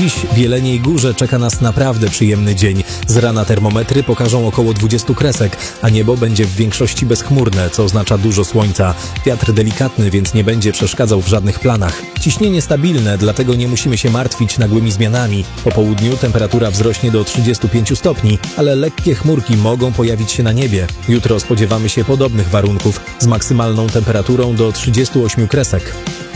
Dziś w Jeleniej Górze czeka nas naprawdę przyjemny dzień. Z rana termometry pokażą około 20 kresek, a niebo będzie w większości bezchmurne, co oznacza dużo słońca. Wiatr delikatny, więc nie będzie przeszkadzał w żadnych planach. Ciśnienie stabilne, dlatego nie musimy się martwić nagłymi zmianami. Po południu temperatura wzrośnie do 35 stopni, ale lekkie chmurki mogą pojawić się na niebie. Jutro spodziewamy się podobnych warunków z maksymalną temperaturą do 38 kresek.